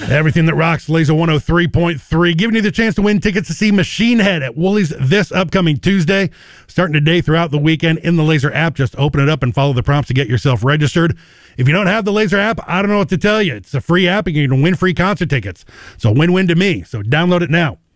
Everything that rocks, Laser 103.3, giving you the chance to win tickets to see Machine Head at Woolies this upcoming Tuesday. Starting today throughout the weekend in the Laser app. Just open it up and follow the prompts to get yourself registered. If you don't have the Laser app, I don't know what to tell you. It's a free app and you can win free concert tickets. So win-win to me. So download it now.